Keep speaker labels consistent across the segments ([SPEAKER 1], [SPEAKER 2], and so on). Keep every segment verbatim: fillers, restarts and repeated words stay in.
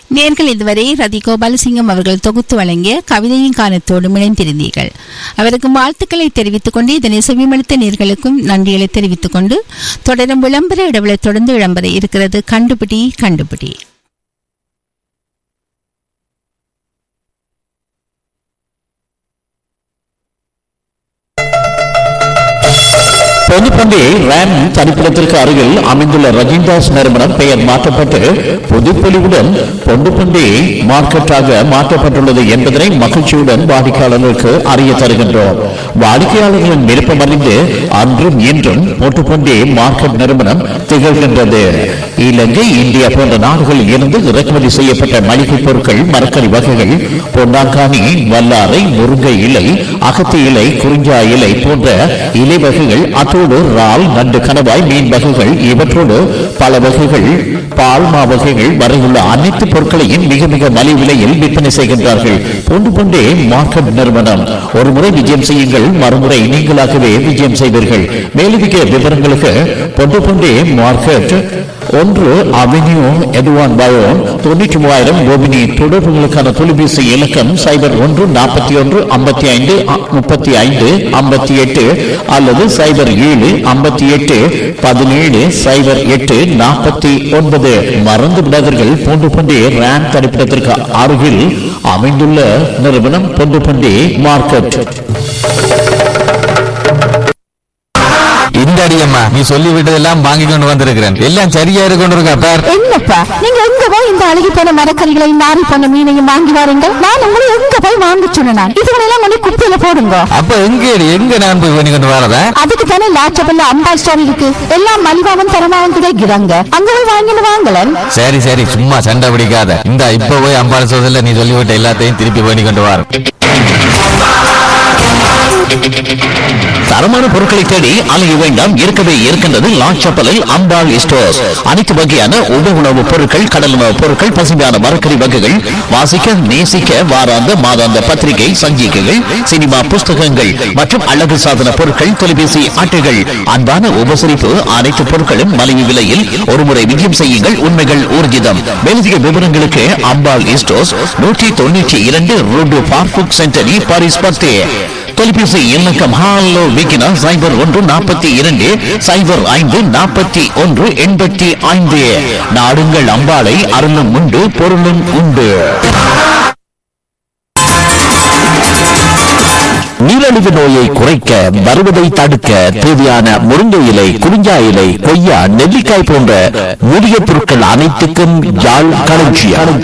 [SPEAKER 1] நேர்கள் இதுவரை ரதி கோபாலசிங்கம் அவர்கள் தொகுத்து வழங்கிய கவிதையின் காலத்தோடு இணைந்திருந்தீர்கள். அவருக்கு வாழ்த்துக்களை தெரிவித்துக் கொண்டு இதனை செவிமடுத்த நேர்களுக்கும் நன்றிகளை தெரிவித்துக் கொண்டு தொடரும் விளம்பர இடவிலை தொடர்ந்து விளம்பர இருக்கிறது. கண்டுபிடி கண்டுபிடி.
[SPEAKER 2] பொதுப்பண்டி ரேம் தனிப்பிடத்திற்கு அருகில் அமைந்துள்ள ரஜின்தாஸ் நிறுவனம் பெயர் மாற்றப்பட்டு புதுப்பொலிவுடன் பொண்டுப்பண்டி மார்க்கெட்டாக மாற்றப்பட்டுள்ளது என்பதனை மகிழ்ச்சியுடன் வாடிக்கையாளர்களுக்கு அறிய தருகின்றோம். வாடிக்கையாளர்களின் விருப்பம் அறிந்து அன்றும் இன்றும் பொட்டுப்பண்டி மார்க்கெட் நிறுவனம் திகழ்கின்றது. இலங்கை, இந்தியா போன்ற நாடுகளில் இருந்து இறக்குமதி செய்யப்பட்ட மளிகை பொருட்கள், மரக்கறி வகைகள், பொன்னாங்கானி, வல்லாரை, முருங்கை இலை, அகத்தி இலை, குறிஞ்சா இலை போன்ற இலை வகைகள், அத்தோடு இறால், நண்டு, கணவாய், மீன் வகைகள், இவற்றோடு பல வகைகள், பால்மா வகைகள் வரையுள்ள அனைத்து பொருட்களையும் மிக மிக மலிவு விலையில் விற்பனை செய்கின்றார்கள். பொண்டு பொண்டே மார்க்கெட் நிறுவனம். ஒரு முறை விஜயம் செய்யுங்கள், மறுமுறை நீங்களாகவே விஜயம் செய்வீர்கள். மேலதிக விவரங்களுக்கு பொண்டு பொண்டே மார்க்கெட் ஒன்று அவென்யூ எட்வான் பயோன் தொண்ணூற்றி மூவாயிரம் கோபினி. தொடர்புகளுக்கான தொலைபேசி இலக்கம் சைபர் ஒன்று நாற்பத்தி ஒன்று ஐம்பத்தி ஐந்து முப்பத்தி ஐந்து ஐம்பத்தி எட்டு அல்லது சைபர் ஏழு ஐம்பத்தி எட்டு பதினேழு சைபர் எட்டு நாற்பத்தி ஒன்பது. மறந்து விடாதீர்கள், பொண்டு பண்டி ரேம் தரிப்பிடத்திற்கு அருகில் அமைந்துள்ள நிறுவனம் பொண்டு பண்டி மார்க்கெட்.
[SPEAKER 3] இந்த அடியம்மா நீ சொல்லி விட்டதெல்லாம் வாங்கி கொண்டு வந்திருக்கிறேன். எல்லாம் சரியா இருக்கு பார்.
[SPEAKER 4] என்னப்பா நீங்க எங்க போய் இந்த அழுகி போன மரக்கறிகளையும் நாரி போன மீனையும் வாங்கி வாருங்கள். நான் உங்களை எங்க போய் வாங்க சொன்னேன். இதுகளெல்லாம் கொண்டு குப்பையில போடுங்க.
[SPEAKER 3] அப்ப எங்க எங்க நான் போய் பண்ணி கொண்டு வரதா?
[SPEAKER 4] அதுக்கு தானே லாச்சபல்ல அம்பா ஸ்டோர் இருக்கு. எல்லாம் மலிவாவும் தரமாவும் கிடைக்கிறாங்க. அங்க போய் வாங்கிட்டு வாங்கலன்.
[SPEAKER 3] சரி சரி, சும்மா சண்டை பிடிக்காத. இந்த இப்ப போய் அம்பா ஸ்டோர்ல நீ சொல்லிவிட்ட எல்லாத்தையும் திருப்பி பண்ணி கொண்டு வர.
[SPEAKER 2] தரமான பொருட்களை தேடி அலைய வேண்டாம், இருக்கவே இருக்கின்றது லாச்சப்பலில் அம்பாள் ஸ்டோர்ஸ். அனைத்து வகையான உப உணவுப் பொருட்கள், கடல் உணவுப் பொருட்கள், பசுமையான மரக்கறி வகைகள், வாசிக்க நேசிக்க வாராந்த மாதாந்த பத்திரிகை, சஞ்சிகைகள், சினிமா புஸ்தகங்கள் மற்றும் அழகு சாதன பொருட்கள், தொலைபேசி அட்டைகள், அன்பான உபசரிப்பு, அனைத்து பொருட்களும் மலிவு விலையில். ஒருமுறை விஜயம் செய்யுங்கள், உண்மைகள் ஊர்ஜிதம். மேலதிக விவரங்களுக்கு அம்பாள் ஸ்டோர்ஸ் நூற்றி தொண்ணூற்றி இரண்டு ரோடு பார்புக் சென்டரி பாரிஸ் பத்து. தொலைபேசி இலக்கம் ஹாலோ விக்கினா சைபர் ஒன்று நாற்பத்தி இரண்டு சைபர் ஐந்து நாற்பத்தி ஒன்று எண்பத்தி ஐந்து. நாடுங்கள் அம்பாளை, அருளும் உண்டு பொருளும் உண்டு. நீரிழிவு நோயை குறைக்க, வருவதை தடுக்க தேவையான முருங்கை இலை, குறிஞ்சா இலை, கொய்யா, நெல்லிக்காய் போன்ற மூலிகை பொருட்கள் அனைத்துக்கும் யாழ் களஞ்சியம்.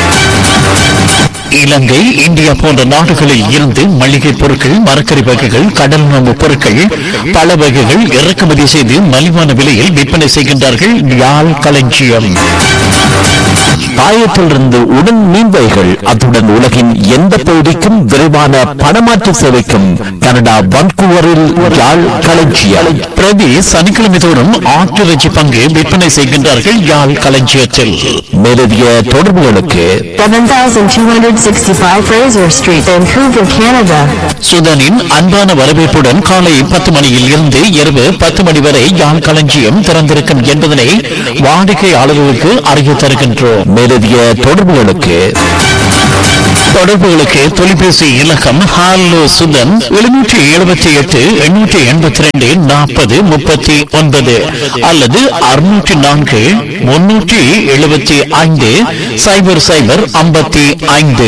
[SPEAKER 2] இலங்கை, இந்தியா போன்ற நாடுகளில் இருந்து மளிகை பொருட்கள், மரக்கறி வகைகள், கடல் உணவு பொருட்கள், பல வகைகள் இறக்குமதி செய்து மலிவான விலையில் விற்பனை செய்கின்றார்கள். யாழ் களஞ்சியம். பாயத்திலிருந்து உடன் மீன்வைகள், அத்துடன் உலகின் எந்த பகுதிக்கும் விரைவான பணமாற்று சேவைக்கும் கனடா வன்கூவரில் யாழ் களஞ்சியம். பிரதி சனிக்கிழமை தோறும் ஆட்டிறைச்சி பங்கு விற்பனை செய்கின்றார்கள் யாழ் களஞ்சியத்தில். மேலதிக தொடர்புகளுக்கு
[SPEAKER 5] sixty-five Fraser Street, Vancouver, Canada.
[SPEAKER 2] சுதனின் அன்பான வரவேற்புடன் காலை பத்து மணியில் இருந்து இரவு பத்து மணி வரை யாழ் களஞ்சியம் திறந்திருக்கும் என்பதனை வாடிக்கையாளர்களுக்கு அறிய தருகின்றோம். மேலதிக தொடர்புகளுக்கு தொடர்புகளுக்கு தொலைபேசி இலக்கம் ஹாலோ சுதன் எழுநூற்றி எழுபத்தி எட்டு எண்ணூற்றி எண்பத்தி ரெண்டு நாற்பது முப்பத்தி ஒன்பது அல்லது அறுநூற்றி நான்கு முன்னூற்றி எழுபத்தி ஐந்து சைபர் சைபர் ஐம்பத்தி ஐந்து.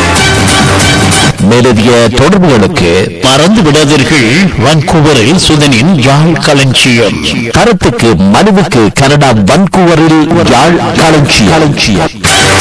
[SPEAKER 2] மேலதிக தொடர்புகளுக்கு மறந்து விடாதீர்கள், வான்கூவரில் சுதனின் யாழ் களஞ்சியம். கருத்துக்கு மனுவுக்கு கனடா வான்கூவரில் யாழ் களஞ்சியம்.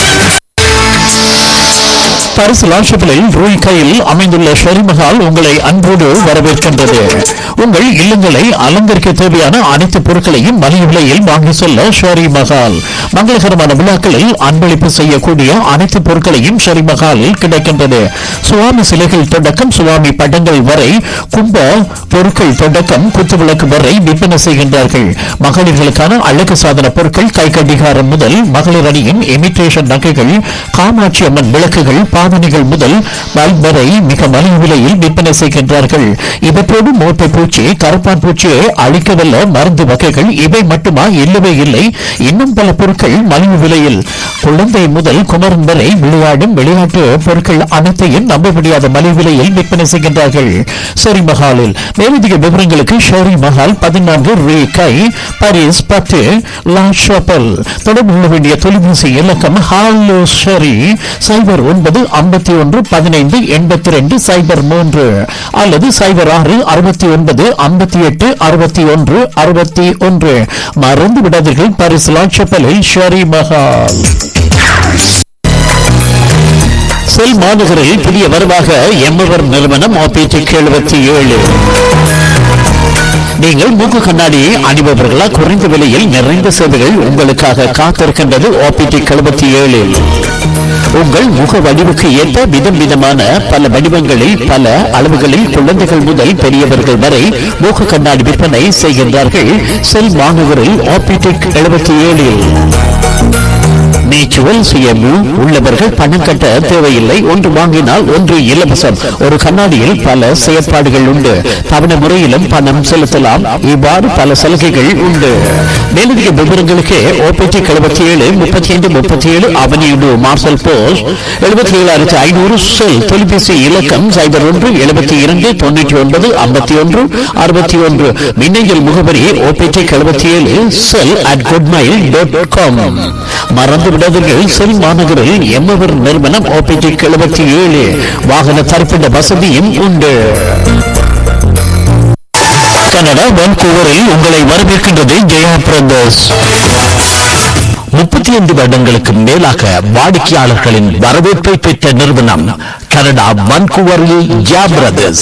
[SPEAKER 2] பாரிஸ் லாஷப்பிளில் ரூய் கையில் அமைந்துள்ள ஷெரிமஹால் உங்களை அன்போடு வரவேற்கின்றது. உங்கள் இல்லங்களை அலங்கரிக்க தேவையான அனைத்து பொருட்களையும் மலிவு விலையில் வாங்கி செல்ல ஷெரி மஹால். மங்களகரமான விழாக்களில் அன்பளிப்பு செய்யக்கூடிய அனைத்து பொருட்களையும் ஷெரி மஹாலில் கிடைக்கின்றது. சுவாமி சிலைகள் தொடக்கம் சுவாமி படங்கள் வரை, கும்ப பொருட்கள் தொடக்கம் குத்துவிளக்கு வரை விற்பனை செய்கின்றார்கள். மகளிர்களுக்கான அழகு சாதன பொருட்கள், கை கடிகாரம் முதல் மகளிர் அணியின் இமிட்டேஷன் நகைகள், காமாட்சி அம்மன் விளக்குகள், சாதனைகள் முதல் பல்ப் வரை மிக மலிவு விலையில் விற்பனை செய்கின்றார்கள். இவற்றோடு மோட்டை பூச்சி, கருப்பான் பூச்சியை அழிக்கவல்ல மருந்து வகைகள் இவை மட்டுமா? இல்லவே இல்லை, இன்னும் பல பொருட்கள் மலிவு விலையில். குழந்தை முதல் குமரன் வரை விளையாடும் விளையாட்டு பொருட்கள் அனைத்தையும் நம்ப முடியாத மலிவு விலையில் விற்பனை செய்கின்றார்கள் ஷெரி மஹாலில். மேலதிக விவரங்களுக்கு ஷெரி மஹால் பதினான்கு ரே கை பாரிஸ் பத்து லா ஷாப்பல். தொடர்பு கொள்ள வேண்டிய தொலைபேசி இலக்கம் ஹாலோ ஷெரி சைபர் ஒன்பது ஐம்பத்தி ஒன்று பதினைந்து எண்பத்தி ரெண்டு சைபர் மூன்று அல்லது சைபர் ஆறு அறுபத்தி ஒன்பது ஐம்பத்தி எட்டு அறுபத்தி ஒன்று அறுபத்தி ஒன்று. மறந்து விடாதீர்கள், பாரிஸ் லா ஷாப்பலில் ஷெரி மஹால். செல் மாநகரில் புதிய வரவாக எம்எவர் நிறுவனம் ஆபிடிக் எழுபத்தி ஏழு. நீங்கள் மூக்கு கண்ணாடியை அணிபவர்களா? குறைந்த விலையில் நிறைந்த சேவைகள் உங்களுக்காக காத்திருக்கின்றது ஆபிடிக் எழுபத்தி ஏழில். உங்கள் முக வடிவுக்கு ஏற்ப விதம் விதமான பல வடிவங்களில் பல அளவுகளில் குழந்தைகள் முதல் பெரியவர்கள் வரை மூக்கு கண்ணாடி விற்பனை செய்கின்றார்கள் செல் மாநகரில் ஆபிடிக் எழுபத்தி ஏழில். நேச்சுரல் சுயம்பு உள்ளவர்கள் பணம் கட்ட தேவையில்லை. ஒன்று வாங்கினால் ஒன்று இலவசம். ஒரு கண்ணாடியில் பல செயற்பாடுகள் உண்டு. தவணை முறையிலும் பணம் செலுத்தலாம். இவ்வாறு பல சலுகைகள் உண்டு. மேலதிக விவரங்களுக்கு ஆபிடிக் எழுபத்தி ஏழு முப்பத்தி ஐந்து முப்பத்தி ஏழு அவனியுடு மார்சல் போஸ்ட் எழுபத்தி ஏழாயிரத்தி ஐநூறு செல். தொலைபேசி இலக்கம் சைபர் ஒன்று எழுபத்தி இரண்டு தொண்ணூற்றி ஒன்பது ஐம்பத்தி ஒன்று அறுபத்தி ஒன்று. மின்னஞ்சல் முகவரி ஆபிடிக் எழுபத்தி ஏழு செல் அட் குட்மைல் டாட் காம். மறந்து விடாதீர்கள், செல் மாநகரில் எம்எவர் நிறுவனம் ஆபிடிக் எழுபத்தி ஏழு. வாகன தரிப்பிட வசதியும் உண்டு. கனடா வான்கூவரில் உங்களை வரவேற்கின்றது ஜெயா பிரதர்ஸ். முப்பத்தி ஐந்து வருடங்களுக்கு மேலாக வாடிக்கையாளர்களின் வரவேற்பை பெற்ற நிறுவனம் கனடா வான்கூவரில் ஜெயா பிரதர்ஸ்.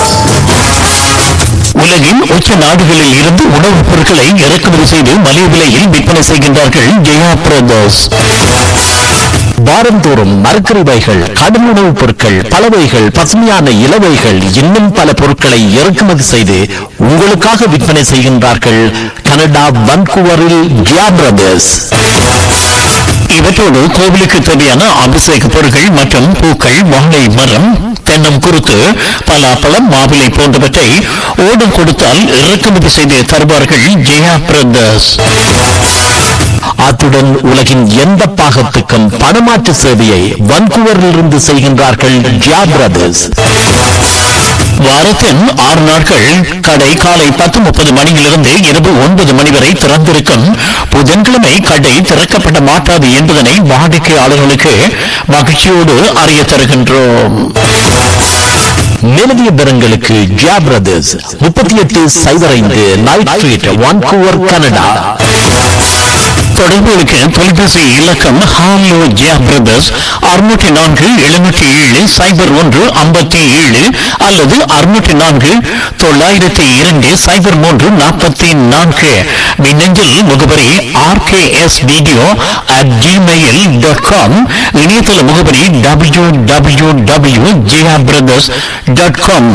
[SPEAKER 2] உலகின் உச்ச நாடுகளில் இருந்து உணவுப் பொருட்களை இறக்குமதி செய்து மலிவு விலையில் விற்பனை செய்கின்றார்கள் ஜெயா பிரதர்ஸ். வாரந்தோறும் மரக்கறிவைகள், கடும் உணவுப் பொருட்கள், பலவைகள், பசுமையான இலவைகள், இன்னும் பல பொருட்களை இறக்குமதி செய்து உங்களுக்காக விற்பனை செய்கின்றார்கள் கனடா வான்கூவரில் ஜெயா பிரதர்ஸ். இவற்றோடு கோவிலுக்கு தேவையான அபிஷேக பொருட்கள் மற்றும் பூக்கள், வாழை மரம், தென்னம் குருத்து, பலாப்பழம், மாவிலை போன்றவற்றை ஓடம் கொடுத்தால் இறக்குமதி செய்து தருவார்கள் ஜெயா பிரதர்ஸ். அத்துடன் உலகின் எந்த பாகத்துக்கும் பணமாற்று சேவையை வான்கூவரில் இருந்து செய்கின்றார்கள் ஜெயா பிரதர்ஸ். வாரத்தின் ஆறு நாட்கள் கடை காலை பத்து முப்பது மணியிலிருந்து இரவு ஒன்பது மணி வரை திறந்திருக்கும். புதன்கிழமை கடை திறக்கப்பட மாட்டாது என்பதனை வாடிக்கையாளர்களுக்கு மகிழ்ச்சியோடு அறிய தருகின்றோம். மேலதிக விவரங்களுக்கு ஜெயா பிரதர்ஸ் முப்பத்தி எட்டு சைபர் ஐந்து நைட் ஸ்ட்ரீட் வான்கூவர் கனடா. தொடர்புகளுக்கு தொலைபேசி இலக்கம் ஹாலோ ஜெயா பிரதர்ஸ் அறுநூற்றி நான்கு எழுநூற்றி ஏழு சைபர் ஒன்று ஐம்பத்தி ஏழு அல்லது அறுநூற்றி நான்கு தொள்ளாயிரத்தி இரண்டு சைபர் மூன்று நாற்பத்தி நான்கு. மின்னஞ்சல் முகவரி RKS video at Gmail dot com. இணையதள முகவரி W W W Jaya brothers dot com.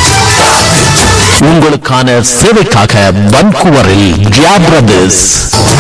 [SPEAKER 2] உங்களுக்கான சேவைக்காக வான்கூவரில் ஜெயா பிரதர்ஸ்.